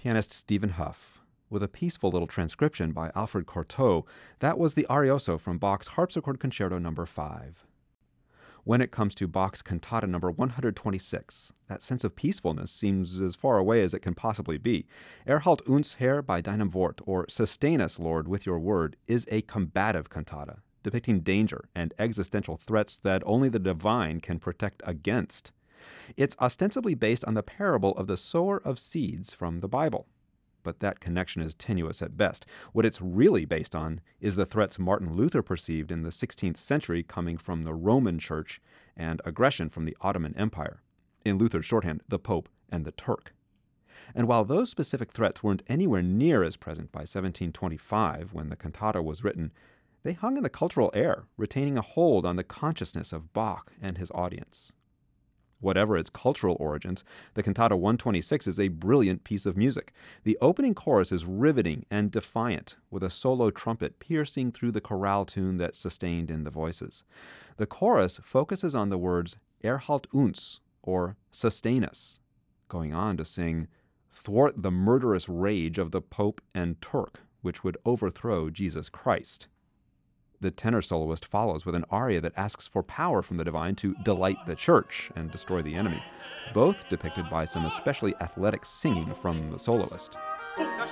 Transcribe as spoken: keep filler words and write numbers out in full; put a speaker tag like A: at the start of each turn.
A: pianist Stephen Huff, with a peaceful little transcription by Alfred Cortot. That was the Arioso from Bach's Harpsichord Concerto number five. When it comes to Bach's Cantata number one hundred twenty-six, that sense of peacefulness seems as far away as it can possibly be. Erhalt uns Herr bei deinem Wort, or Sustain us, Lord, with your word, is a combative cantata, depicting danger and existential threats that only the divine can protect against. It's ostensibly based on the parable of the sower of seeds from the Bible, but that connection is tenuous at best. What it's really based on is the threats Martin Luther perceived in the sixteenth century coming from the Roman Church and aggression from the Ottoman Empire. In Luther's shorthand, the Pope and the Turk. And while those specific threats weren't anywhere near as present by seventeen twenty-five, when the cantata was written, they hung in the cultural air, retaining a hold on the consciousness of Bach and his audience. Whatever its cultural origins, the Cantata one twenty-six is a brilliant piece of music. The opening chorus is riveting and defiant, with a solo trumpet piercing through the chorale tune that's sustained in the voices. The chorus focuses on the words Erhalt uns, or sustain us, going on to sing, thwart the murderous rage of the Pope and Turk, which would overthrow Jesus Christ. The tenor soloist follows with an aria that asks for power from the divine to delight the church and destroy the enemy, both depicted by some especially athletic singing from the soloist.
B: Guter